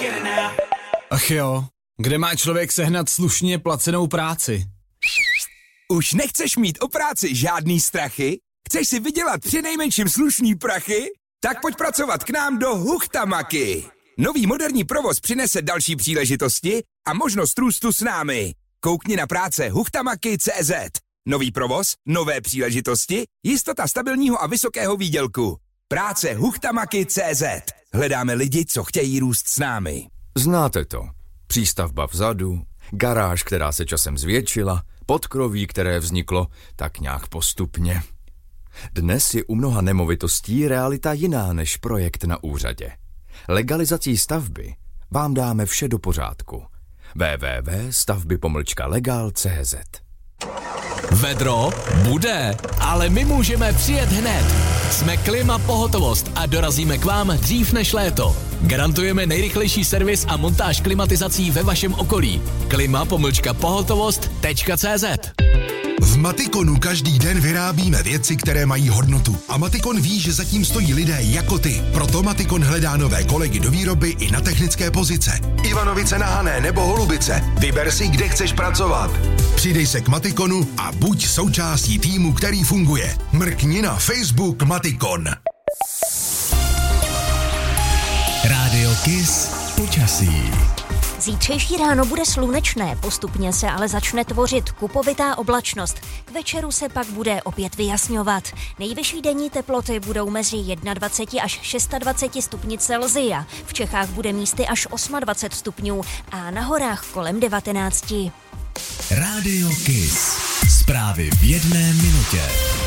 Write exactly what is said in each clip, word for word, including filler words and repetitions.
Ach jo, kde má člověk sehnat slušně placenou práci? Už nechceš mít o práci žádný strachy? Chceš si vydělat přinejmenším slušný prachy? Tak pojď pracovat k nám do Huchtamaky. Nový moderní provoz přinese další příležitosti a možnost růstu s námi. Koukni na práce huchtamaky tečka cé zet. Nový provoz, nové příležitosti, jistota stabilního a vysokého výdělku. Práce huchtamaky tečka cé zet. Hledáme lidi, co chtějí růst s námi. Znáte to. Přístavba vzadu, garáž, která se časem zvětšila, podkroví, které vzniklo tak nějak postupně. Dnes je u mnoha nemovitostí realita jiná než projekt na úřadě. Legalizací stavby vám dáme vše do pořádku. w w w tečka stavby pomlčka legal tečka cé zet. Vedro bude, ale my můžeme přijet hned. Jsme Klima Pohotovost a dorazíme k vám dřív než léto. Garantujeme nejrychlejší servis a montáž klimatizací ve vašem okolí. Klima pomlčka pohotovost tečka cé zet. V Matikonu každý den vyrábíme věci, které mají hodnotu. A Matikon ví, že zatím stojí lidé jako ty. Proto Matikon hledá nové kolegy do výroby i na technické pozice. Ivanovice na Hané nebo Holubice. Vyber si, kde chceš pracovat. Přidej se k Matikonu a buď součástí týmu, který funguje. Mrkni na Facebook Matikon. Rádio Kiss počasí. Zítřejší ráno bude slunečné, postupně se ale začne tvořit kupovitá oblačnost. K večeru se pak bude opět vyjasňovat. Nejvyšší denní teploty budou mezi dvacet jedna až dvacet šest stupni Celsia. V Čechách bude místy až dvacet osm stupňů a na horách kolem devatenáct. Rádio Kiss. Zprávy v jedné minutě.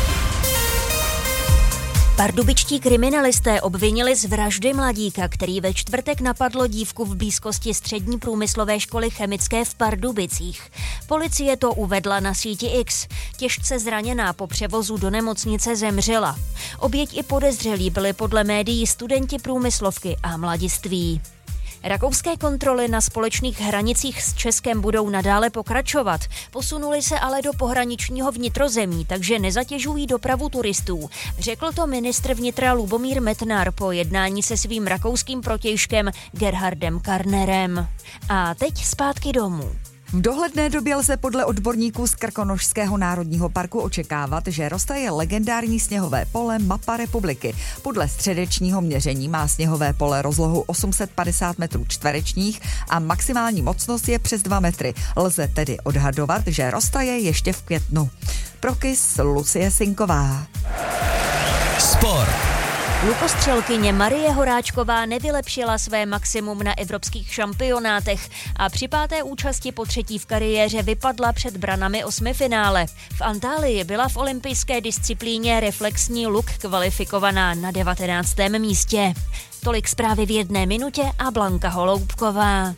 Pardubičtí kriminalisté obvinili z vraždy mladíka, který ve čtvrtek napadl dívku v blízkosti střední průmyslové školy chemické v Pardubicích. Policie to uvedla na síti X. Těžce zraněná po převozu do nemocnice zemřela. Oběť i podezřelí byli podle médií studenti průmyslovky a mladiství. Rakouské kontroly na společných hranicích s Českem budou nadále pokračovat. Posunuli se ale do pohraničního vnitrozemí, takže nezatěžují dopravu turistů. Řekl to ministr vnitra Lubomír Metnar po jednání se svým rakouským protějškem Gerhardem Karnerem. A teď zpátky domů. V dohledné době lze podle odborníků z Krkonošského národního parku očekávat, že roztaje legendární sněhové pole Mapa republiky. Podle středečního měření má sněhové pole rozlohu osm set padesát metrů čtverečních a maximální mocnost je přes dva metry. Lze tedy odhadovat, že roztaje ještě v květnu. Pro Kiss Lucie Sinková. Sport. Lukostřelkyně Marie Horáčková nevylepšila své maximum na evropských šampionátech a při páté účasti po třetí v kariéře vypadla před branami osmifinále. V Antálii byla v olympijské disciplíně reflexní luk kvalifikovaná na devatenáctém místě. Tolik zprávy v jedné minutě a Blanka Holoubková.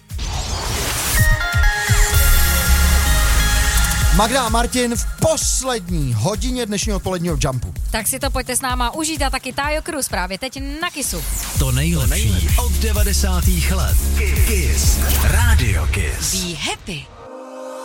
Magda a Martin v poslední hodině dnešního odpoledního Jumpu. Tak si to pojďte s náma užít a taky Tajo Cruz právě teď na Kissu. To nejlepší od devadesátých let. Kiss. Radio Kiss. Be happy.